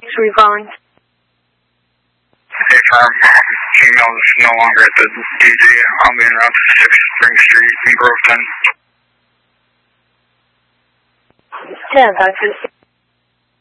Who are you calling? Hey, firm. Female is no longer at the DZ. I'll be en route to 6th Spring Street in Groveton. 10, talk to the